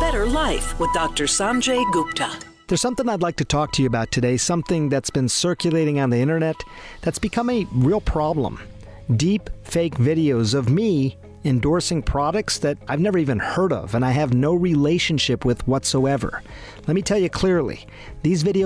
better life with Dr. Sanjay Gupta. There's something I'd like to talk to you about today, something that's been circulating on the internet that's become a real problem. Deep fake videos of me endorsing products that I've never even heard of and I have no relationship with whatsoever. Let me tell you clearly, these videos